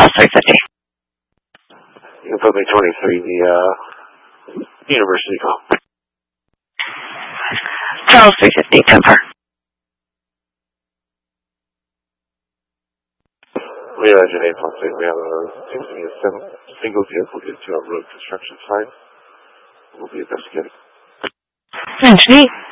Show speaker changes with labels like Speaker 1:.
Speaker 1: Charles 350.
Speaker 2: You can put me 23, the University call.
Speaker 1: Charles 350, confirm.
Speaker 2: We have engine 8.6. We have seems to be a single vehicle due to a road construction site. We'll be investigating.
Speaker 1: Engine 8.